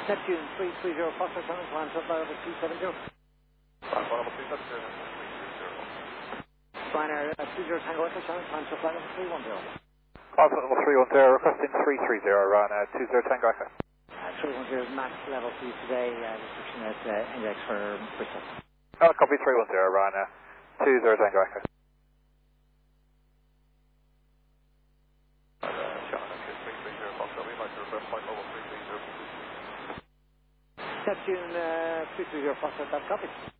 Neptune 330 Foster, climb to level 270. Ryanair 20 Tango Echo, climb to level 310. Climb to level 310, requesting 330, Ryanair 20 Tango Echo. 310 max level for you today, restriction at index for Bristol. Copy 310, Ryanair 20 Tango Echo. Neptune 330 Foster, that's copy.